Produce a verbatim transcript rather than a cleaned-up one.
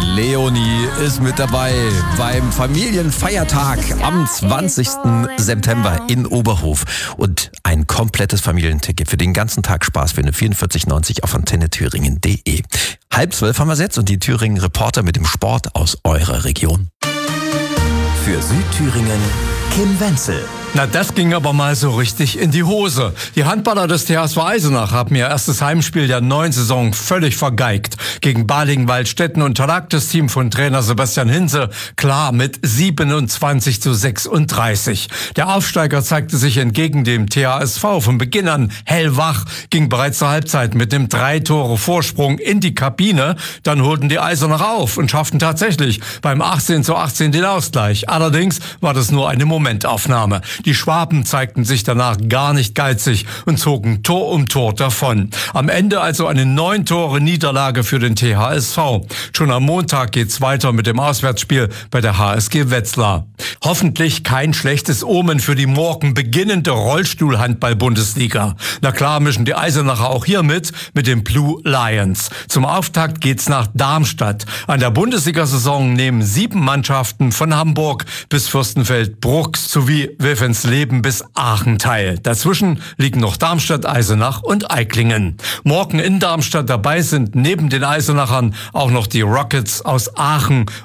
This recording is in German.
Leonie ist mit dabei beim Familienfeiertag am zwanzigsten September in Oberhof. Und ein komplettes Familienticket für den ganzen Tag Spaß für eine vierundvierzig neunzig auf antenne thüringen punkt de. Halb zwölf haben wir jetzt und die Thüringen-Reporter mit dem Sport aus eurer Region. Für Südthüringen Kim Wenzel. Na, das ging aber mal so richtig in die Hose. Die Handballer des T H S V Eisenach haben ihr erstes Heimspiel der neuen Saison völlig vergeigt. Gegen Balingen-Waldstätten unterlag das Team von Trainer Sebastian Hinze klar mit siebenundzwanzig zu sechsunddreißig. Der Aufsteiger zeigte sich entgegen dem T H S V von Beginn an hellwach, ging bereits zur Halbzeit mit dem drei Tore Vorsprung in die Kabine. Dann holten die Eisenach auf und schafften tatsächlich beim achtzehn zu achtzehn den Ausgleich. Allerdings war das nur eine Momentaufnahme. Die Schwaben zeigten sich danach gar nicht geizig und zogen Tor um Tor davon. Am Ende also eine neun Tore Niederlage für den T H S V. Schon am Montag geht's weiter mit dem Auswärtsspiel bei der H S G Wetzlar. Hoffentlich kein schlechtes Omen für die morgen beginnende Rollstuhl-Handball-Bundesliga. Na klar mischen die Eisenacher auch hier mit, mit den Blue Lions. Zum Auftakt geht's nach Darmstadt. An der Bundesliga-Saison nehmen sieben Mannschaften von Hamburg bis Fürstenfeldbruck sowie Wilhelmsleben bis Aachen teil. Dazwischen liegen noch Darmstadt, Eisenach und Eiklingen. Morgen in Darmstadt dabei sind neben den Eisenachern auch noch die Rockets aus Aachen